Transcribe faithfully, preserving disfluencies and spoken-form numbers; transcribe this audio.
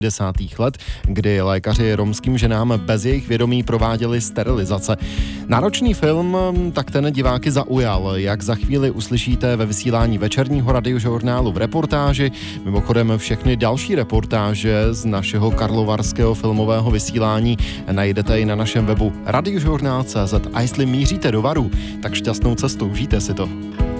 desátých let, kdy lékaři romským ženám bez jejich vědomí prováděli sterilizace. Náročný film, tak ten diváky zaujal, jak za chvíli uslyšíte ve vysílání večerního radiožurnálu v reportáži. Mimochodem všechny další reportáže z našeho karlovarského filmového vysílání najdete i na našem webu radiožurnál tečka cé zet. A jestli míříte do Varu, tak šťastnou cestou, užijte si to.